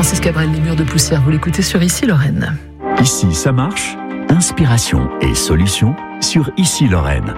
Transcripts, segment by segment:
Francis Cabrel, Les Murs de poussière, vous l'écoutez sur Ici Lorraine. Ici ça marche, inspiration et solutions sur Ici Lorraine.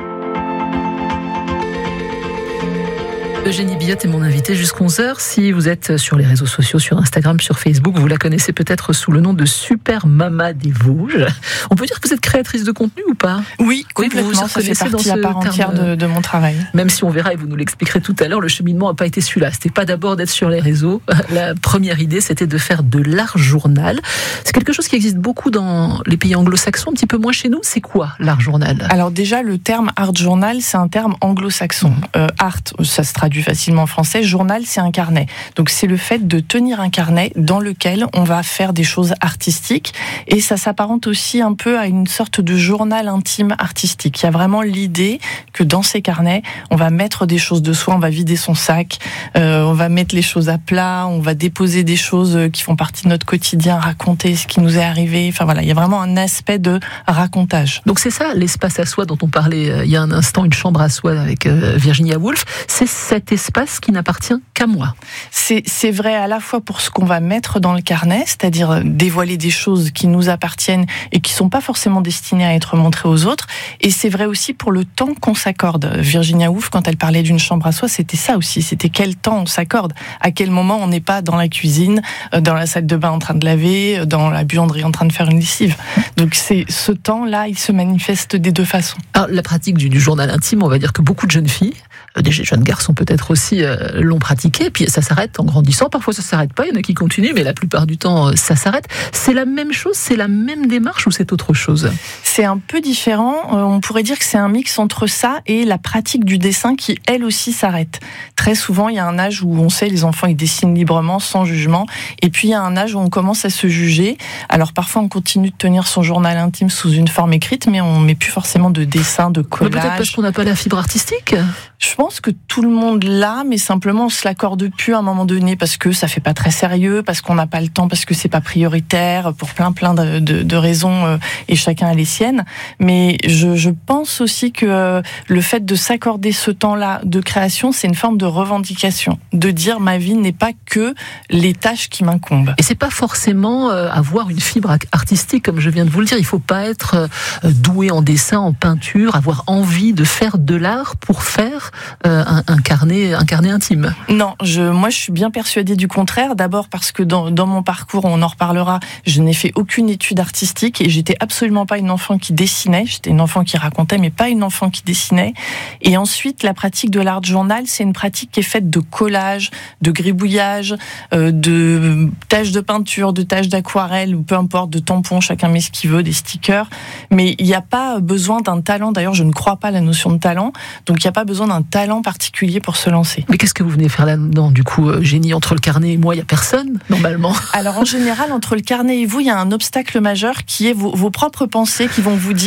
Eugénie Billotte est mon invitée jusqu'à 11h. Si vous êtes sur les réseaux sociaux, sur Instagram, sur Facebook, vous la connaissez peut-être sous le nom de Super Mama des Vosges. On peut dire que vous êtes créatrice de contenu ou pas ? Oui, complètement, ça fait partie à part entière de mon travail. Même si on verra, et vous nous l'expliquerez tout à l'heure, le cheminement n'a pas été celui-là. C'était pas d'abord d'être sur les réseaux. La première idée, c'était de faire de l'art journal. C'est quelque chose qui existe beaucoup dans les pays anglo-saxons, un petit peu moins chez nous. C'est quoi l'art journal ? Alors déjà, le terme art journal, c'est un terme anglo-saxon. Art, ça se traduit facilement en français. Journal, c'est un carnet. Donc c'est le fait de tenir un carnet dans lequel on va faire des choses artistiques, et ça s'apparente aussi un peu à une sorte de journal intime artistique. Il y a vraiment l'idée que dans ces carnets, on va mettre des choses de soi, on va vider son sac, on va mettre les choses à plat, on va déposer des choses qui font partie de notre quotidien, raconter ce qui nous est arrivé. Enfin voilà, il y a vraiment un aspect de racontage. Donc c'est ça l'espace à soi dont on parlait il y a un instant, une chambre à soi avec Virginia Woolf. C'est cet espace qui n'appartient qu'à moi. C'est vrai à la fois pour ce qu'on va mettre dans le carnet, c'est-à-dire dévoiler des choses qui nous appartiennent et qui sont pas forcément destinées à être montrées aux autres, et c'est vrai aussi pour le temps qu'on s'accorde. Virginia Woolf, quand elle parlait d'une chambre à soi, c'était ça aussi, c'était quel temps on s'accorde, à quel moment on n'est pas dans la cuisine, dans la salle de bain en train de laver, dans la buanderie en train de faire une lessive. Donc c'est ce temps-là, il se manifeste des deux façons. Alors, la pratique du journal intime, on va dire que beaucoup de jeunes filles, des jeunes garçons peut-être aussi, l'ont pratiqué, puis ça s'arrête en grandissant. Parfois ça s'arrête pas, il y en a qui continuent, mais la plupart du temps ça s'arrête. C'est la même chose, c'est la même démarche, ou c'est autre chose ? C'est un peu différent. On pourrait dire que c'est un mix entre ça et la pratique du dessin qui, elle aussi, s'arrête. Très souvent, il y a un âge où on sait les enfants ils dessinent librement, sans jugement, et puis il y a un âge où on commence à se juger. Alors parfois on continue de tenir son journal intime sous une forme écrite, mais on met plus forcément de dessin, de collage. Peut-être parce qu'on n'a pas la fibre artistique ? Je pense que tout le monde l'a, mais simplement on se l'accorde plus à un moment donné parce que ça fait pas très sérieux, parce qu'on n'a pas le temps, parce que c'est pas prioritaire, pour plein de raisons, et chacun a les siennes. Mais je pense aussi que le fait de s'accorder ce temps-là de création, c'est une forme de revendication, de dire ma vie n'est pas que les tâches qui m'incombent. Et c'est pas forcément avoir une fibre artistique, comme je viens de vous le dire. Il faut pas être doué en dessin, en peinture, avoir envie de faire de l'art pour faire un carnet intime. Non, moi je suis bien persuadée du contraire. D'abord parce que dans mon parcours, on en reparlera, je n'ai fait aucune étude artistique et j'étais absolument pas une enfant qui dessinait. J'étais une enfant qui racontait, mais pas une enfant qui dessinait. Et ensuite, la pratique de l'art journal, c'est une pratique qui est faite de collage, de gribouillage, de taches de peinture, de taches d'aquarelle, ou peu importe, de tampons, chacun met ce qu'il veut, des stickers. Mais il n'y a pas besoin d'un talent. D'ailleurs, je ne crois pas à la notion de talent. Donc, il n'y a pas besoin d'un talent particulier pour se lancer. Mais qu'est-ce que vous venez faire là-dedans, du coup, Génie? Entre le carnet et moi, il n'y a personne, normalement. Alors, en général, entre le carnet et vous, il y a un obstacle majeur qui est vos propres pensées qui vont vous dire